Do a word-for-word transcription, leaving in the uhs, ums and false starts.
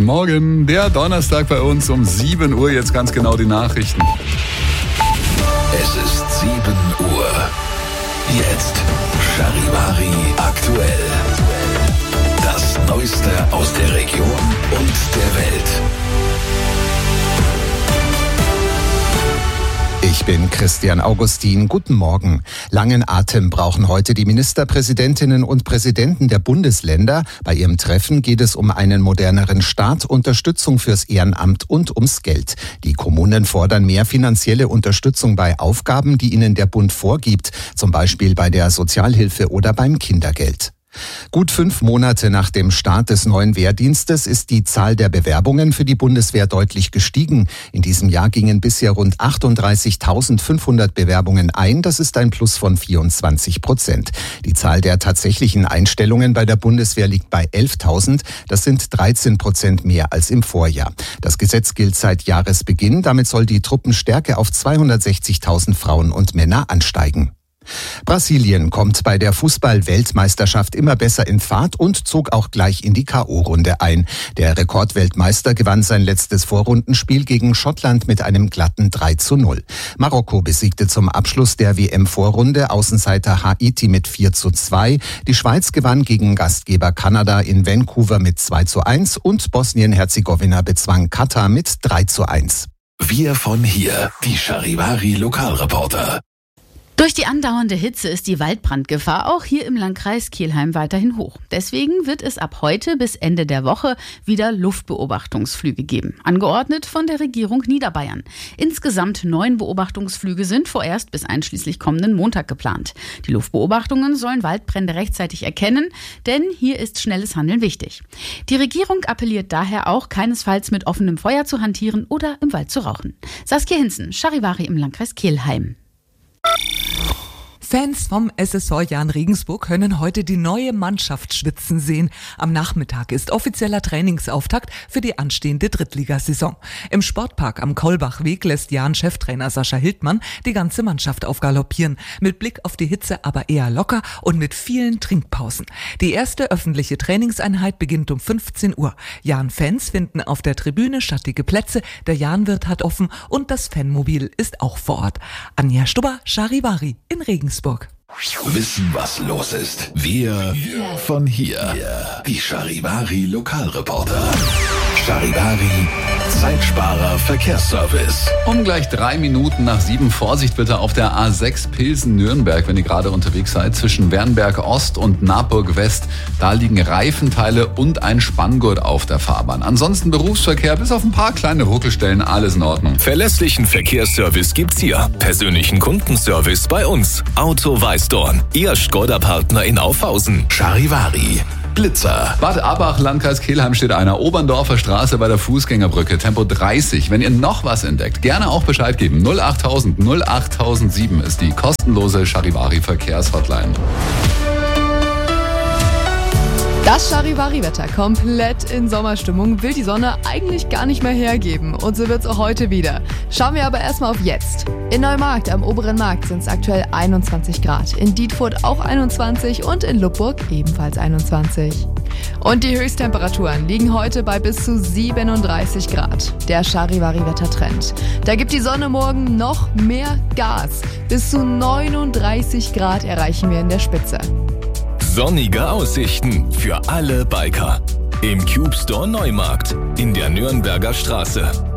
Guten Morgen, der Donnerstag bei uns um sieben Uhr, jetzt ganz genau die Nachrichten. Es ist sieben Uhr. Jetzt Charivari aktuell. Das Neueste aus der Region und der Welt. Ich bin Christian Augustin. Guten Morgen. Langen Atem brauchen heute die Ministerpräsidentinnen und Präsidenten der Bundesländer. Bei ihrem Treffen geht es um einen moderneren Staat, Unterstützung fürs Ehrenamt und ums Geld. Die Kommunen fordern mehr finanzielle Unterstützung bei Aufgaben, die ihnen der Bund vorgibt, zum Beispiel bei der Sozialhilfe oder beim Kindergeld. Gut fünf Monate nach dem Start des neuen Wehrdienstes ist die Zahl der Bewerbungen für die Bundeswehr deutlich gestiegen. In diesem Jahr gingen bisher rund achtunddreißigtausendfünfhundert Bewerbungen ein. Das ist ein Plus von vierundzwanzig Prozent. Die Zahl der tatsächlichen Einstellungen bei der Bundeswehr liegt bei elftausend. Das sind dreizehn Prozent mehr als im Vorjahr. Das Gesetz gilt seit Jahresbeginn. Damit soll die Truppenstärke auf zweihundertsechzigtausend Frauen und Männer ansteigen. Brasilien kommt bei der Fußball-Weltmeisterschaft immer besser in Fahrt und zog auch gleich in die K O-Runde ein. Der Rekordweltmeister gewann sein letztes Vorrundenspiel gegen Schottland mit einem glatten drei zu null. Marokko besiegte zum Abschluss der W M-Vorrunde Außenseiter Haiti mit vier zu zwei. Die Schweiz gewann gegen Gastgeber Kanada in Vancouver mit zwei zu eins und Bosnien-Herzegowina bezwang Katar mit drei zu eins. Wir von hier, die Charivari-Lokalreporter. Durch die andauernde Hitze ist die Waldbrandgefahr auch hier im Landkreis Kelheim weiterhin hoch. Deswegen wird es ab heute bis Ende der Woche wieder Luftbeobachtungsflüge geben, angeordnet von der Regierung Niederbayern. Insgesamt neun Beobachtungsflüge sind vorerst bis einschließlich kommenden Montag geplant. Die Luftbeobachtungen sollen Waldbrände rechtzeitig erkennen, denn hier ist schnelles Handeln wichtig. Die Regierung appelliert daher auch, keinesfalls mit offenem Feuer zu hantieren oder im Wald zu rauchen. Saskia Hinzen, Charivari im Landkreis Kelheim. Fans vom S S V Jahn Regensburg können heute die neue Mannschaft schwitzen sehen. Am Nachmittag ist offizieller Trainingsauftakt für die anstehende Drittligasaison. Im Sportpark am Kaulbachweg lässt Jahn-Cheftrainer Sascha Hildmann die ganze Mannschaft aufgaloppieren. Mit Blick auf die Hitze aber eher locker und mit vielen Trinkpausen. Die erste öffentliche Trainingseinheit beginnt um fünfzehn Uhr. Jahn-Fans finden auf der Tribüne schattige Plätze, der Jahnwirt hat offen und das Fanmobil ist auch vor Ort. Anja Stubber, Charivari in Regensburg. Wissen, was los ist. Wir von hier. Die Charivari Lokalreporter. Charivari Zeitsparer Verkehrsservice. Um gleich drei Minuten nach sieben. Vorsicht bitte auf der A sechs Pilsen-Nürnberg, wenn ihr gerade unterwegs seid. Zwischen Wernberg Ost und Naburg West. Da liegen Reifenteile und ein Spanngurt auf der Fahrbahn. Ansonsten Berufsverkehr bis auf ein paar kleine Ruckelstellen. Alles in Ordnung. Verlässlichen Verkehrsservice gibt's hier. Persönlichen Kundenservice bei uns. Auto Weißdorn. Ihr Skoda-Partner in Aufhausen. Charivari Blitzer. Bad Abach, Landkreis Kelheim steht einer. Oberndorfer Straße bei der Fußgängerbrücke, Tempo dreißig. Wenn ihr noch was entdeckt, gerne auch Bescheid geben. null achttausend null achttausendsieben ist die kostenlose Charivari Verkehrshotline. Das Charivari-Wetter komplett in Sommerstimmung will die Sonne eigentlich gar nicht mehr hergeben. Und so wird's auch heute wieder. Schauen wir aber erstmal auf jetzt. In Neumarkt am oberen Markt sind es aktuell einundzwanzig Grad. In Dietfurt auch einundzwanzig und in Lubburg ebenfalls einundzwanzig. Und die Höchsttemperaturen liegen heute bei bis zu siebenunddreißig Grad. Der Charivari-Wettertrend. Da gibt die Sonne morgen noch mehr Gas. Bis zu neununddreißig Grad erreichen wir in der Spitze. Sonnige Aussichten für alle Biker. Im Cube Store Neumarkt in der Nürnberger Straße.